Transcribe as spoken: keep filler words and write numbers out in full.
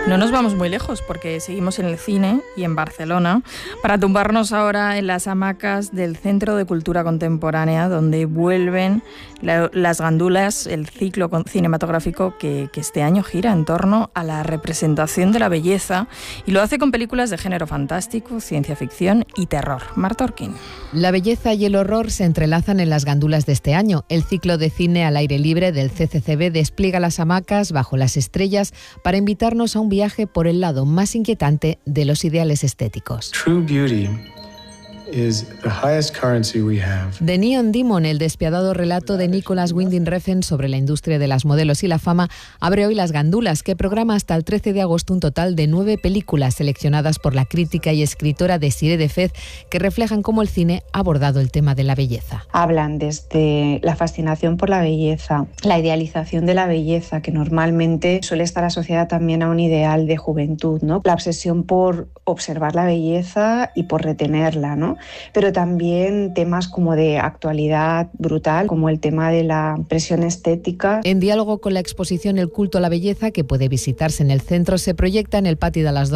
No nos vamos muy lejos porque seguimos en el cine y en Barcelona para tumbarnos ahora en las hamacas del Centro de Cultura Contemporánea, donde vuelven la, las gandulas, el ciclo cinematográfico que, que este año gira en torno a la representación de la belleza, y lo hace con películas de género fantástico, ciencia ficción y terror. Marta Orquín. La belleza y el horror se entrelazan en las gandulas de este año. El ciclo de cine al aire libre del C C C B despliega las hamacas bajo las estrellas para invitarnos a un viaje por el lado más inquietante de los ideales estéticos. True beauty is the highest currency we have. The Neon Demon, el despiadado relato de Nicholas Winding Refn sobre la industria de las modelos y la fama, abre hoy Las Gandulas, que programa hasta el trece de agosto un total de nueve películas seleccionadas por la crítica y escritora Desirée Defez, que reflejan cómo el cine ha abordado el tema de la belleza. Hablan desde la fascinación por la belleza, la idealización de la belleza, que normalmente suele estar asociada también a un ideal de juventud, ¿no? La obsesión por observar la belleza y por retenerla, ¿no? Pero también temas como de actualidad brutal, como el tema de la presión estética. En diálogo con la exposición El culto a la belleza, que puede visitarse en el centro, se proyecta en el patio de las